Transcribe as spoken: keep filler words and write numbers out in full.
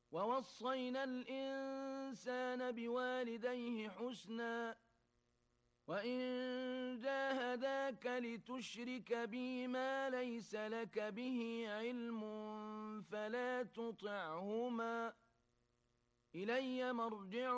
ووصينا الإنسان بوالديه حسنا وإن جاهداك لتشرك بي ما ليس لك به علم فلا تطعهما إلي مرجعكم